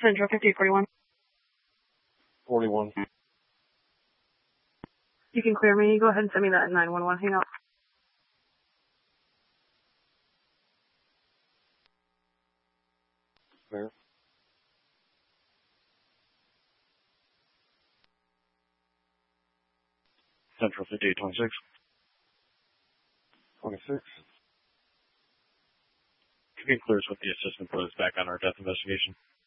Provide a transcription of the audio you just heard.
Central 5841. 41. You can clear me. Go ahead and send me that 911 hangout. Clear. Central 5826. 26. You can clear us with the assistant, put us back on our death investigation.